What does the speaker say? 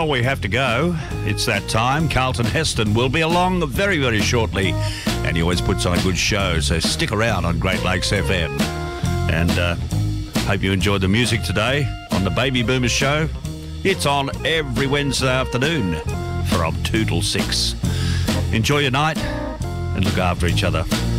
we have to go. It's that time. Carlton Heston will be along very, very shortly. And he always puts on a good show, so stick around on Great Lakes FM. And hope you enjoyed the music today on the Baby Boomers Show. It's on every Wednesday afternoon from 2 till 6. Enjoy your night and look after each other.